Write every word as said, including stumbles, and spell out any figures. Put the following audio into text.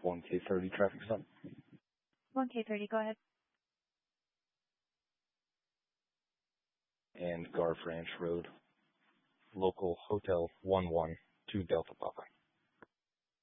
one K thirty traffic stop. one K thirty, go ahead. And Garf Ranch Road, local hotel one one two Delta Papa.